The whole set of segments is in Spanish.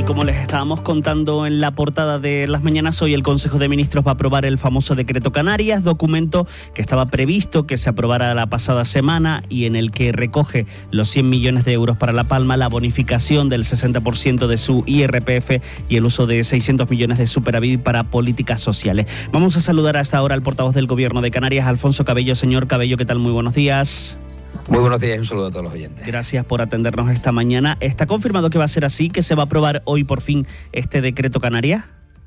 como les estábamos contando en la portada de Las Mañanas, hoy el Consejo de Ministros va a aprobar el famoso Decreto Canarias, documento que estaba previsto que se aprobara la pasada semana y en el que recoge los 100 millones de euros para La Palma, la bonificación del 60% de su IRPF y el uso de 600 millones de superávit para políticas sociales. Vamos a saludar hasta ahora al portavoz del Gobierno de Canarias, Alfonso Cabello. Señor Cabello, ¿qué tal? Muy buenos días. Muy buenos días y un saludo a todos los oyentes. Gracias por atendernos esta mañana. ¿Está confirmado que va a ser así, que se va a aprobar hoy por fin este decreto Canarias?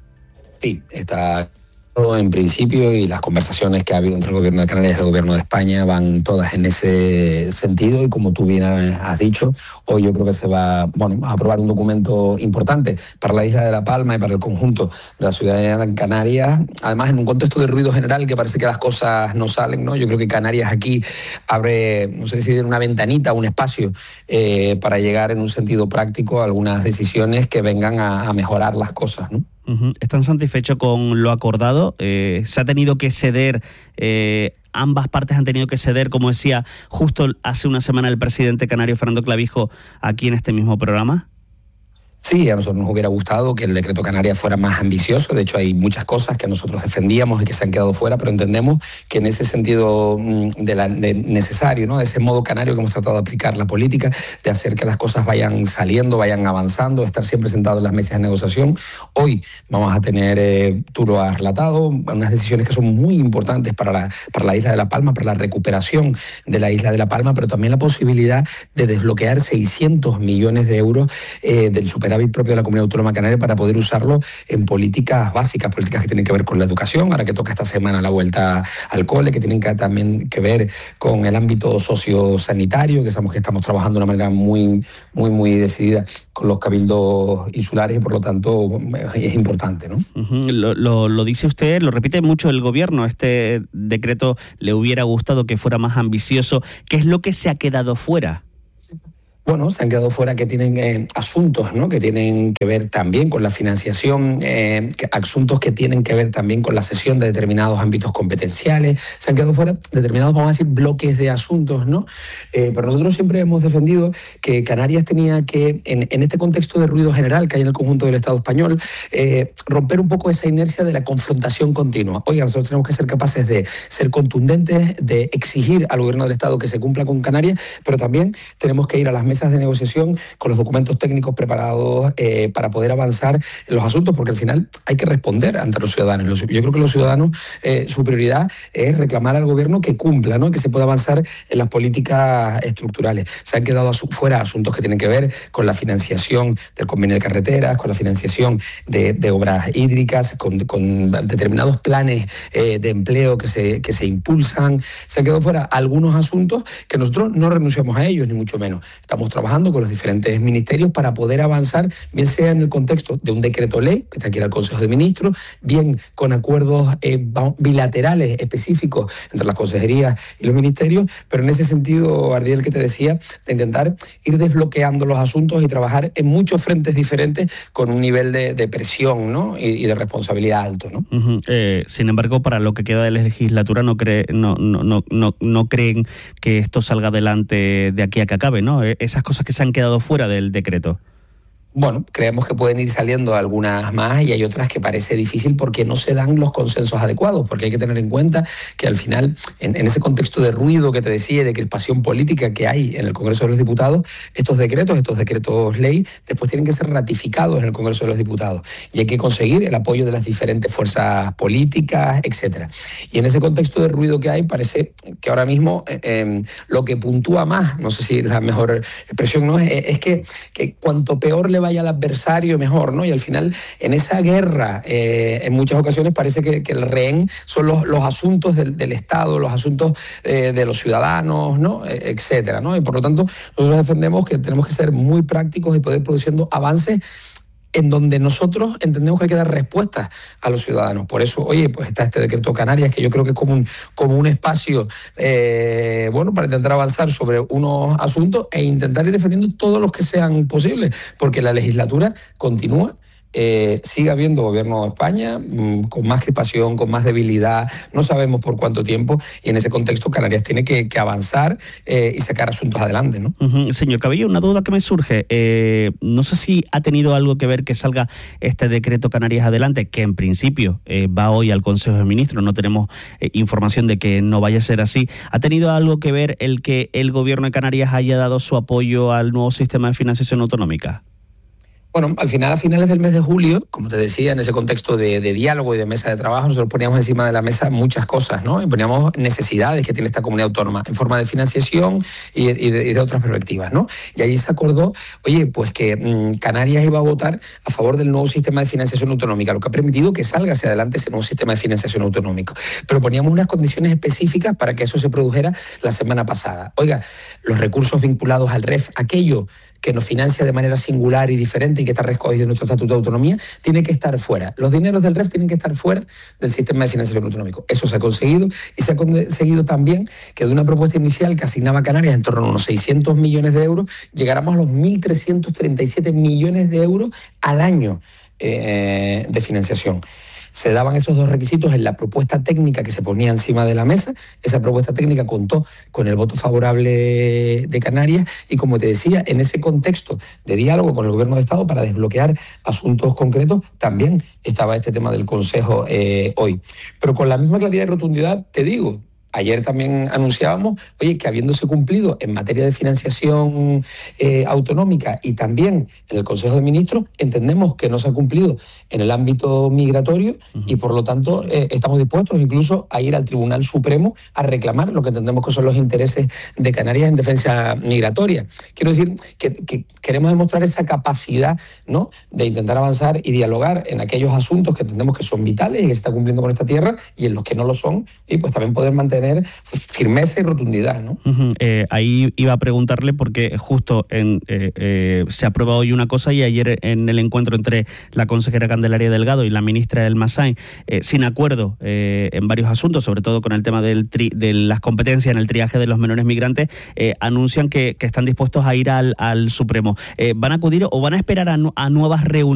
Sí, está todo en principio y las conversaciones que ha habido entre el Gobierno de Canarias y el Gobierno de España van todas en ese sentido y como tú bien has dicho, hoy yo creo que se va a aprobar un documento importante para la isla de La Palma y para el conjunto de la ciudadanía en Canarias, además en un contexto de ruido general que parece que las cosas no salen, ¿no? Yo creo que Canarias aquí abre, no sé si una ventanita, un espacio para llegar en un sentido práctico a algunas decisiones que vengan a mejorar las cosas, ¿no? ¿Están satisfechos con lo acordado? ¿Se ha tenido que ceder, ambas partes han tenido que ceder, como decía justo hace una semana el presidente canario Fernando Clavijo aquí en este mismo programa? Sí, a nosotros nos hubiera gustado que el decreto Canarias fuera más ambicioso. De hecho, hay muchas cosas que nosotros defendíamos y que se han quedado fuera, pero entendemos que en ese sentido necesario, ¿no? De ese modo canario que hemos tratado de aplicar la política, de hacer que las cosas vayan saliendo, vayan avanzando, de estar siempre sentados en las mesas de negociación. Hoy vamos a tener, tú lo has relatado, unas decisiones que son muy importantes para la isla de La Palma, para la recuperación de la isla de La Palma, pero también la posibilidad de desbloquear 600 millones de euros del superávit propio de la Comunidad Autónoma Canaria para poder usarlo en políticas básicas, políticas que tienen que ver con la educación, ahora que toca esta semana la vuelta al cole, que tienen que también que ver con el ámbito sociosanitario, que sabemos que estamos trabajando de una manera muy decidida con los cabildos insulares y por lo tanto es importante, ¿no? Lo dice usted, lo repite mucho el Gobierno, este decreto le hubiera gustado que fuera más ambicioso. ¿Qué es lo que se ha quedado fuera? Bueno, se han quedado fuera que tienen asuntos, ¿no? Que tienen que ver también con la financiación, asuntos que tienen que ver también con la cesión de determinados ámbitos competenciales. Se han quedado fuera determinados, vamos a decir, bloques de asuntos, ¿no? Pero nosotros siempre hemos defendido que Canarias tenía que, en este contexto de ruido general que hay en el conjunto del Estado español, romper un poco esa inercia de la confrontación continua. Oiga, nosotros tenemos que ser capaces de ser contundentes, de exigir al Gobierno del Estado que se cumpla con Canarias, pero también tenemos que ir a las mesas de negociación con los documentos técnicos preparados para poder avanzar en los asuntos, porque al final hay que responder ante los ciudadanos. Yo creo que los ciudadanos, su prioridad es reclamar al gobierno que cumpla, ¿no? Que se pueda avanzar en las políticas estructurales. Se han quedado fuera asuntos que tienen que ver con la financiación del convenio de carreteras, con la financiación de obras hídricas, con determinados planes de empleo que se impulsan. Se han quedado fuera algunos asuntos que nosotros no renunciamos a ellos, ni mucho menos. Estamos trabajando con los diferentes ministerios para poder avanzar, bien sea en el contexto de un decreto ley, que está aquí en el Consejo de Ministros, bien con acuerdos bilaterales específicos entre las consejerías y los ministerios, pero en ese sentido, Ardiel, que te decía, de intentar ir desbloqueando los asuntos y trabajar en muchos frentes diferentes con un nivel de presión, ¿no? y de responsabilidad alto, ¿no? Sin embargo, para lo que queda de la legislatura no creen que esto salga adelante de aquí a que acabe, ¿no? Esas cosas que se han quedado fuera del decreto. Bueno, creemos que pueden ir saliendo algunas más y hay otras que parece difícil porque no se dan los consensos adecuados, porque hay que tener en cuenta que al final, en ese contexto de ruido que te decía y de crispación política que hay en el Congreso de los Diputados, estos decretos ley, después tienen que ser ratificados en el Congreso de los Diputados y hay que conseguir el apoyo de las diferentes fuerzas políticas, etcétera. Y en ese contexto de ruido que hay, parece que ahora mismo lo que puntúa más, no sé si es la mejor expresión, ¿no? Es que cuanto peor le vaya al adversario, mejor, ¿no? Y al final, en esa guerra, en muchas ocasiones parece que el rehén son los asuntos del Estado, los asuntos de los ciudadanos, ¿no? Etcétera, ¿no? Y por lo tanto, nosotros defendemos que tenemos que ser muy prácticos y poder produciendo avances en donde nosotros entendemos que hay que dar respuestas a los ciudadanos. Por eso, oye, pues está este decreto Canarias, que yo creo que es como un espacio, para intentar avanzar sobre unos asuntos e intentar ir defendiendo todos los que sean posibles, porque la legislatura continúa sigue habiendo gobierno de España con más crispación, con más debilidad, no sabemos por cuánto tiempo, y en ese contexto Canarias tiene que avanzar y sacar asuntos adelante, ¿no? Señor Cabello, una duda que me surge, no sé si ha tenido algo que ver que salga este decreto Canarias Adelante, que en principio va hoy al Consejo de Ministros, no tenemos información de que no vaya a ser así. ¿Ha tenido algo que ver el que el gobierno de Canarias haya dado su apoyo al nuevo sistema de financiación autonómica? Bueno, al final, a finales del mes de julio, como te decía, en ese contexto de diálogo y de mesa de trabajo, nosotros poníamos encima de la mesa muchas cosas, ¿no? Y poníamos necesidades que tiene esta comunidad autónoma en forma de financiación y de otras perspectivas, ¿no? Y ahí se acordó, oye, pues que Canarias iba a votar a favor del nuevo sistema de financiación autonómica, lo que ha permitido que salga hacia adelante ese nuevo sistema de financiación autonómico. Pero poníamos unas condiciones específicas para que eso se produjera la semana pasada. Oiga, los recursos vinculados al REF, aquello que nos financia de manera singular y diferente y que está recogido en nuestro Estatuto de Autonomía, tiene que estar fuera. Los dineros del REF tienen que estar fuera del sistema de financiación autonómico. Eso se ha conseguido, y se ha conseguido también que de una propuesta inicial que asignaba a Canarias en torno a unos 600 millones de euros, llegáramos a los 1.337 millones de euros al año de financiación. Se daban esos dos requisitos en la propuesta técnica que se ponía encima de la mesa. Esa propuesta técnica contó con el voto favorable de Canarias y, como te decía, en ese contexto de diálogo con el Gobierno de Estado para desbloquear asuntos concretos, también estaba este tema del Consejo hoy. Pero con la misma claridad y rotundidad, te digo, ayer también anunciábamos, oye, que habiéndose cumplido en materia de financiación autonómica y también en el Consejo de Ministros, entendemos que no se ha cumplido en el ámbito migratorio y, por lo tanto, estamos dispuestos incluso a ir al Tribunal Supremo a reclamar lo que entendemos que son los intereses de Canarias en defensa migratoria. Quiero decir que queremos demostrar esa capacidad, ¿no?, de intentar avanzar y dialogar en aquellos asuntos que entendemos que son vitales y que se está cumpliendo con esta tierra, y en los que no lo son, y pues también poder mantener firmeza y rotundidad, ¿no? Ahí iba a preguntarle porque justo se aprueba hoy una cosa y ayer en el encuentro entre la consejera Candelaria Delgado y la ministra El Massany, sin acuerdo en varios asuntos, sobre todo con el tema de las competencias en el triaje de los menores migrantes, anuncian que están dispuestos a ir al Supremo. ¿Van a acudir o van a esperar a nuevas reuniones